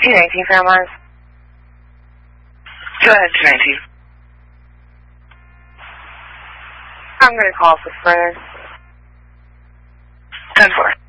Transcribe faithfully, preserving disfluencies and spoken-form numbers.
two nineteen Fairmont. Go ahead, two nineteen. I'm going to call for Fred. ten four.